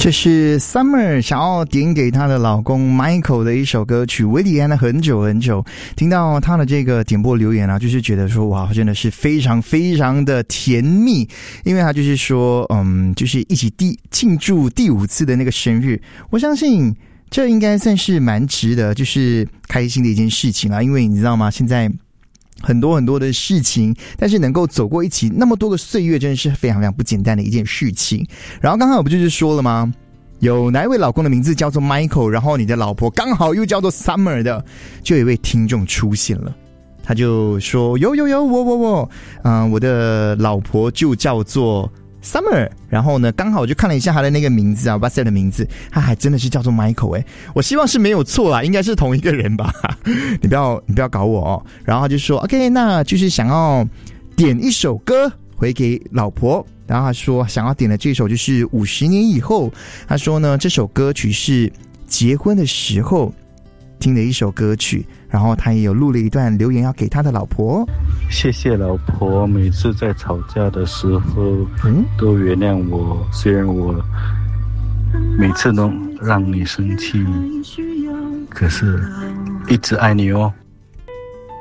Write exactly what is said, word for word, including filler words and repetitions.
这是 Summer 想要点给她的老公 Michael 的一首歌曲，维里安了很久很久。听到她的这个点播留言啊，就是觉得说哇，真的是非常非常的甜蜜，因为她就是说，嗯，就是一起第庆祝第五次的那个生日。我相信这应该算是蛮值得，就是开心的一件事情啦。因为你知道吗？现在很多很多的事情，但是能够走过一起那么多个岁月，真的是非常非常不简单的一件事情。然后刚刚我不就是说了吗？有哪一位老公的名字叫做 Michael， 然后你的老婆刚好又叫做 Summer 的，就有一位听众出现了，他就说有有有我我我，嗯、呃，我的老婆就叫做Summer， 然后呢，刚好我就看了一下他的那个名字啊 ，WhatsApp 的名字，他还真的是叫做 Michael 哎、欸，我希望是没有错啦，应该是同一个人吧，你不要你不要搞我哦。然后他就说 ，OK， 那就是想要点一首歌回给老婆，然后他说想要点的这首就是五十年以后，他说呢这首歌曲是结婚的时候听的一首歌曲，然后他也有录了一段留言要给他的老婆。 谢谢老婆，每次在吵架的时候，嗯，都原谅我，虽然我每次都让你生气，可是一直爱你哦。